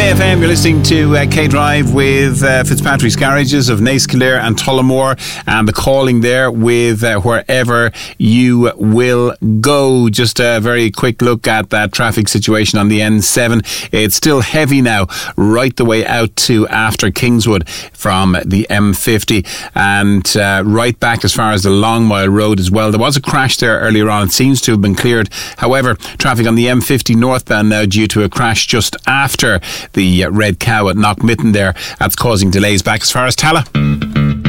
Today FM, you're listening to K-Drive with Fitzpatrick's Garages of Naskiller and Tullamore, and the calling there with wherever you will go. Just a very quick look at that traffic situation on the N7. It's still heavy now, right the way out to after Kingswood from the M50, and right back as far as the Long Mile Road as well. There was a crash there earlier on. It seems to have been cleared. However, traffic on the M50 northbound now due to a crash just after the Red Cow at Knockmitten there. That's causing delays back as far as Tala.